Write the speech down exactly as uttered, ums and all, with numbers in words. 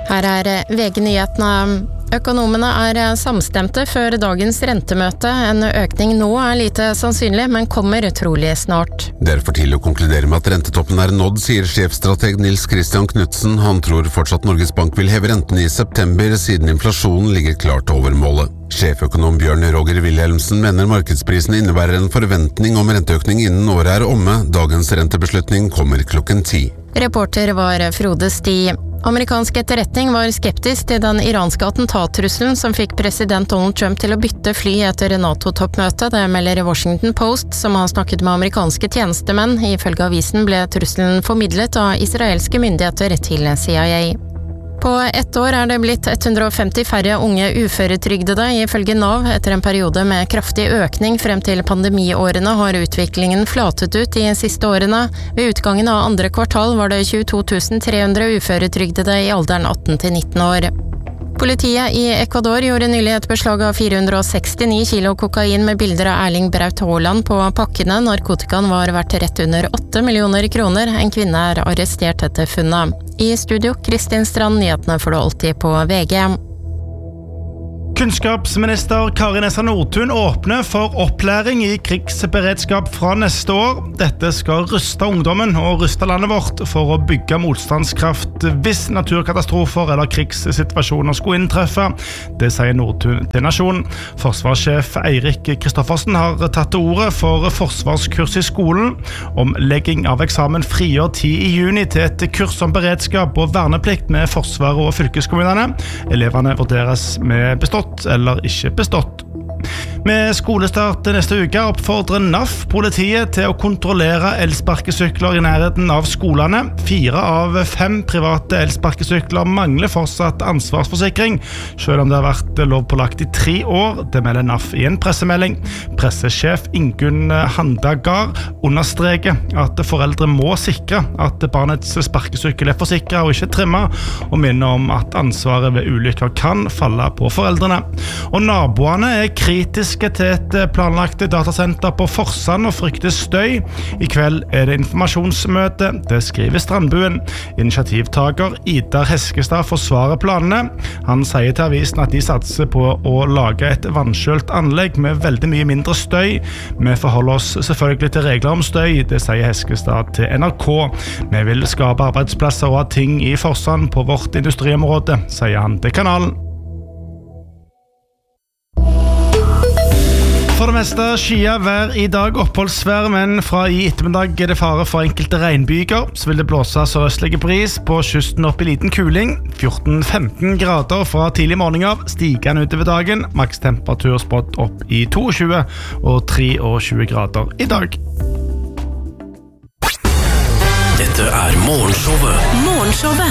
Her er V G-nyhetene. Økonomene er samstemte før dagens rentemøte. En økning nå er lite sannsynlig, men kommer trolig snart. Det er for tidlig å konkludere med at rentetoppen er nådd, sier sjefstrateg Nils Christian Knudsen. Han tror fortsatt Norges Bank vil heve renten i september, siden inflasjonen ligger klart over målet. Sjeføkonom Bjørn Roger Wilhelmsen mener markedsprisen innebærer en forventning om renteøkning innen året er omme. Dagens rentebeslutning kommer klokken ti. Reporter var Frode Sti. Amerikansk etterretning var skeptisk til den iranske attentatrusselen som fikk president Donald Trump til å bytte fly etter NATO-toppmøtet. Det melder Washington Post, som har snakket med amerikanske tjenestemenn. Ifølge avisen ble trusselen formidlet av israelske myndigheter til C I A. På ett år er det blitt ett hundre og femti færre unge uføretrygdede, ifølge Nav. Etter en periode med kraftig økning frem til pandemiårene har utviklingen flatet ut de siste årene. Ved utgangen av andre kvartal var det tjueto tusen tre hundre uføretrygdede i alderen atten til nitten år. Politiet i Ecuador gjorde nylig et beslag av fire hundre og sekstini kilo kokain med bilder av Erling Braut Haaland på pakkene. Narkotikaen var verdt rett under åtte millioner kroner. En kvinne er arrestert etter funnet. I studio, Kristin Strand, nyhetene får du alltid på V G. Kunnskapsminister Kari Nessa Nordtun åpner for opplæring i krigsberedskap fra neste år. Dette skal ruste ungdommen og ruste landet vårt for å bygge motstandskraft hvis naturkatastrofer eller krigssituasjoner skulle inntreffe. Det sier Nordtun til Nasjonen. Forsvarssjef Eirik Kristoffersen har tatt til ordet for forsvarskurs i skolen. Omlegging av eksamen frigjør tid i juni til et kurs om beredskap og verneplikt med Forsvaret og fylkeskommunene. Elevene vurderes med bestått eller ikke bestått. Med skolestart neste uke oppfordrer N A F politiet til å kontrollere elsparkesykler i nærheten av skolene. Fire av fem private elsparkesykler mangler fortsatt ansvarsforsikring, selv om det har vært lovpålagt i tre år. Det melder N A F i en pressemelding. Pressesjef Ingunn Handagar understreker at foreldre må sikre at barnets sparkesykkel er forsikret og ikke trimmet, og minner om at ansvaret ved ulykker kan falle på foreldrene. Og naboene er kritiske til et planlagt datasenter på Forsand og frykter støy. I kveld er det informasjonsmøte, det skriver Strandbuen. Initiativtaker Idar Heskestad forsvarer planene. Han sier til avisen at de satser på å lage et vanskjølt anlegg med veldig mye mindre støy. Vi forholder oss selvfølgelig til regler om støy, det sier Heskestad til N R K. Vi vil skape arbeidsplasser og ha ting i Forsand på vårt industriområde, sier han til kanalen. For det meste skyet vær i dag, oppholdsvær, men fra i ettermiddag er det fare for enkelte regnbyger. Så vil det blåse sørøstlige bris på kysten opp i liten kuling. fjorten til femten grader fra tidlig morgen av, stigende utover dagen. Makstemperatur spådd opp i tjueto og tjuetre grader i dag. Dette er Morgenshowet. Morgenshowet.